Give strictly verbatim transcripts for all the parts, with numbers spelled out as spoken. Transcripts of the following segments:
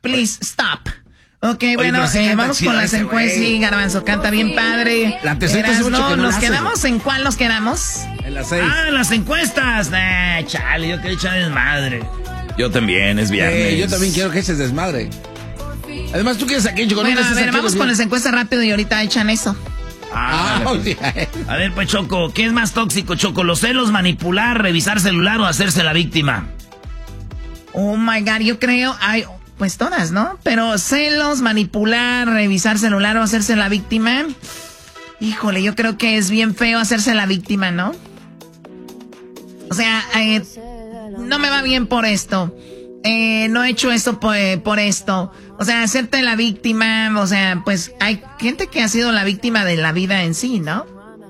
Please stop. Ok, Oye, bueno, eh, vamos con las encuestas. Sí, Garbanzo canta bien padre. La tercera es no, que no ¿Nos hace. quedamos en cuál nos quedamos? En las seis. Ah, en las encuestas. Nah, chale, yo quiero echar desmadre. Yo también, es viernes. Eh, yo también quiero que eches desmadre. Además, tú quieres aquí, Choco. Bueno, no a ver, vamos con las encuestas rápido y ahorita echan eso. Ah, ah, pues. A ver, pues, Choco, ¿qué es más tóxico, Choco? ¿Los celos, manipular, revisar celular o hacerse la víctima? Oh, my God, yo creo... Ay, pues todas, ¿no? Pero celos, manipular, revisar celular o hacerse la víctima... Híjole, yo creo que es bien feo hacerse la víctima, ¿no? O sea, eh, no me va bien por esto. Eh, no he hecho esto por, por esto. O sea, hacerte la víctima, o sea, pues hay gente que ha sido la víctima de la vida en sí, ¿no?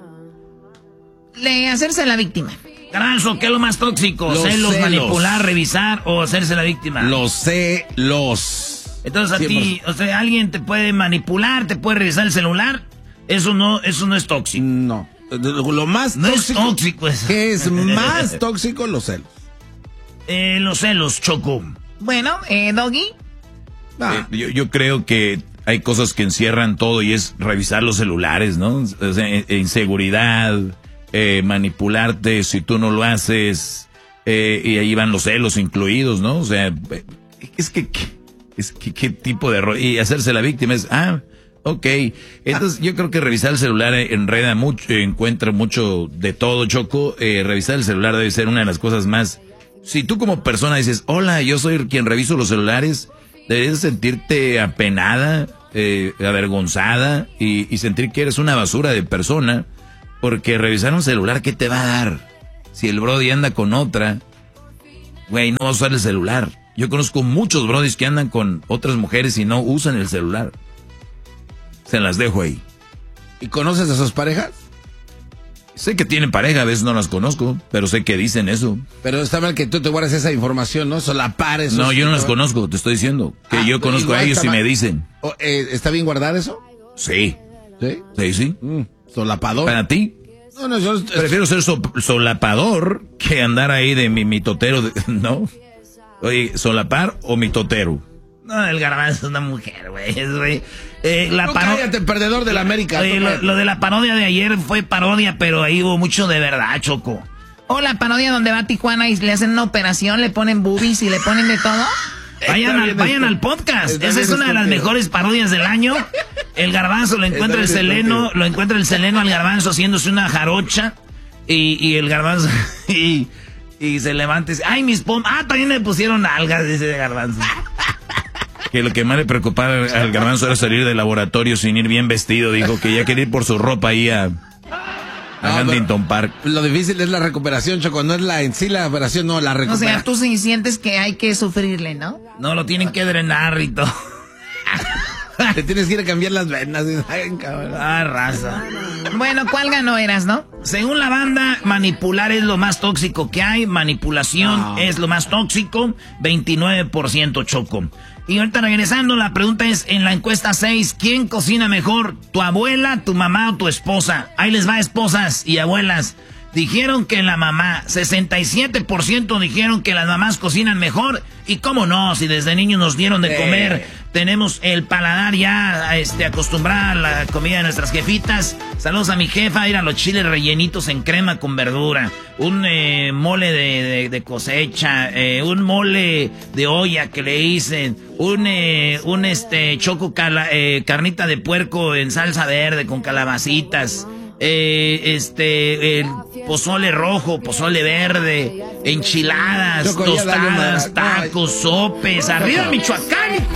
De hacerse la víctima. Garbanzo, ¿qué es lo más tóxico? Los ¿Celos, celos. manipular, revisar o hacerse la víctima? Los celos. Entonces a cien por ciento. ti, o sea, alguien te puede manipular, te puede revisar el celular. Eso no, eso no es tóxico. No. Lo más no tóxico. es tóxico eso. ¿Qué es más tóxico? Los celos. Eh, los celos, Choco. Bueno, eh, Doggy. Ah. Eh, yo, yo creo que hay cosas que encierran todo y es revisar los celulares, ¿no? O sea, inseguridad, eh, manipularte si tú no lo haces, eh, y ahí van los celos incluidos, ¿no? O sea, es que, es que qué tipo de error. Y hacerse la víctima es, ah, ok. Entonces yo creo que revisar el celular enreda mucho, encuentra mucho de todo, Choco. Eh, revisar el celular debe ser una de las cosas más... Si tú como persona dices, hola, yo soy quien reviso los celulares, deberías sentirte apenada, eh, avergonzada y, y sentir que eres una basura de persona, porque revisar un celular, ¿qué te va a dar? Si el brody anda con otra, güey, no va a usar el celular. Yo conozco muchos brodis que andan con otras mujeres y no usan el celular. Se las dejo ahí. ¿Y conoces a sus parejas? Sé que tienen pareja, a veces no las conozco, pero sé que dicen eso. Pero está mal que tú te guardes esa información, ¿no? Solapar eso. No, yo no las conozco, te estoy diciendo. Que ah, yo conozco a ellos y me dicen. Oh, eh, ¿Está bien guardar eso? Sí. ¿Sí? Sí, sí. Mm, solapador. ¿Para ti? No, no, yo... Prefiero ser so, solapador que andar ahí de mi mitotero, de, ¿no? Oye, ¿solapar o mitotero? No, el Garbanzo es una mujer, güey. güey. Eh, la no, paro- cállate, perdedor de la América. Oye, lo, lo de la parodia de ayer fue parodia, pero ahí hubo mucho de verdad, Choco. O la parodia donde va a Tijuana y le hacen una operación, le ponen boobies y le ponen de todo. Vayan, al, vayan al podcast. Esa es una de las mejores parodias del año. El Garbanzo lo encuentra el Seleno, lo encuentra el Seleno al Garbanzo haciéndose una jarocha. Y, y el Garbanzo... Y, y se levanta y dice, ay, mis pom... Ah, también me pusieron algas, dice el Garbanzo. Que lo que más le preocupaba al Garbanzo era salir del laboratorio sin ir bien vestido. Dijo que ya quería ir por su ropa ahí a, a no, Huntington Park. Lo difícil es la recuperación, Choco. No es la en sí la operación, no, la recuperación. O sea, tú sí sientes que hay que sufrirle, ¿no? No, lo tienen que drenar y todo. Te tienes que ir a cambiar las venas. Ay, cabrón. Ah, raza. Bueno, ¿cuál ganó eras, no? Según la banda, manipular es lo más tóxico que hay. Manipulación no. es lo más tóxico. veintinueve por ciento, Choco. Y ahorita regresando, la pregunta es, en la encuesta seis, ¿quién cocina mejor? ¿Tu abuela, tu mamá o tu esposa? Ahí les va, esposas y abuelas. Dijeron que la mamá, sesenta y siete por ciento dijeron que las mamás cocinan mejor. Y cómo no, si desde niños nos dieron de comer, eh. tenemos el paladar ya este, acostumbrado a la comida de nuestras jefitas. Saludos a mi jefa, ir a los chiles rellenitos en crema con verdura. Un eh, mole de, de, de cosecha, eh, un mole de olla que le hice, un, eh, un este choco cala, eh, carnita de puerco en salsa verde con calabacitas. Eh, este, el pozole rojo, pozole verde, enchiladas, Choco, tostadas, tacos, sopes, arriba Michoacán.